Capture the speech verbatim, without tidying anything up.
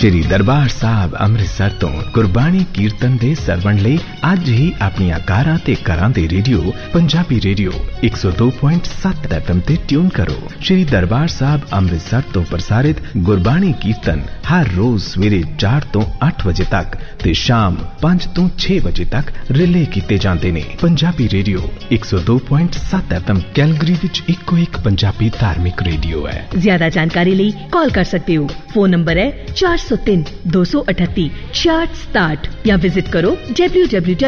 श्री दरबार साहब अमृतसर तो गुरबाणी कीर्तन दे सरवण लई अज ही अपनी कारां ते घरां दे रेडियो पंजाबी रेडियो एक सौ दो पॉइंट सत्त एफ एम ते ट्यून करो। श्री दरबार साहब अमृतसर तो प्रसारित गुरबाणी कीर्तन हर रोज सवेरे चार तो अठ बजे तक ते शाम पांच तो छे बजे तक रिले कीते जांदे ने। पंजाबी रेडियो एक सौ दो पॉइंट सत्त एफ एम कैलगरी विच इको एक पंजाबी धार्मिक रेडियो है। ज्यादा जानकारी ਲਈ कॉल कर सकते हो। फोन नंबर है चार सौ तीन दो सौ अठत्ती छियाठ सताठ या विजिट करो डब्ल्यू डब्ल्यू डब्ल्यू